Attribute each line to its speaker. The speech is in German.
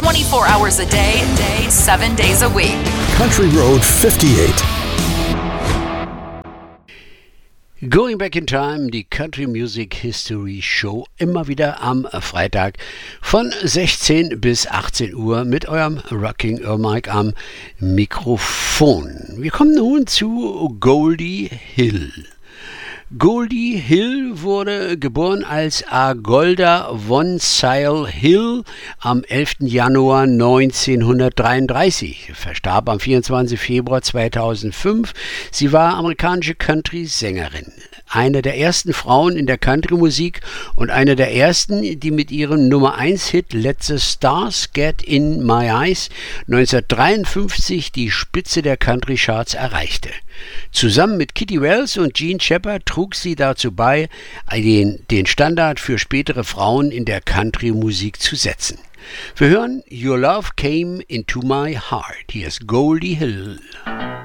Speaker 1: 24 hours a day, 7 days a week.
Speaker 2: Country Road 58.
Speaker 3: Going Back in Time, die Country Music History Show, immer wieder am Freitag von 16 bis 18 Uhr mit eurem Rocking Earl Mike am Mikrofon. Wir kommen nun zu Goldie Hill. Goldie Hill wurde geboren als Agolda von Sile Hill am 11. Januar 1933, verstarb am 24. Februar 2005. Sie war amerikanische Country-Sängerin, eine der ersten Frauen in der Country-Musik und eine der ersten, die mit ihrem Nummer-1-Hit Let the Stars Get in My Eyes 1953 die Spitze der Country-Charts erreichte. Zusammen mit Kitty Wells und Jean Shepherd trug sie dazu bei, den Standard für spätere Frauen in der Country-Musik zu setzen. Wir hören Your Love Came Into My Heart. Hier ist Goldie Hill.